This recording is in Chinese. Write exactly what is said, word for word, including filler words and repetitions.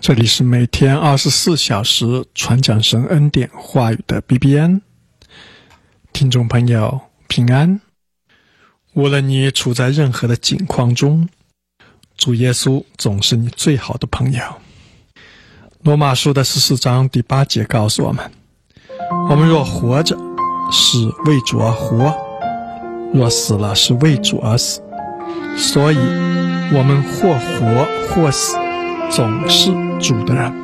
这里是每天二十四小时传讲神恩典话语的 B B N， 听众朋友平安。无论你处在任何的境况中，主耶稣总是你最好的朋友。罗马书的十四章第八节告诉我们，我们若活着，是为主而活；若死了，是为主而死。所以我们或活或死，总是主的人。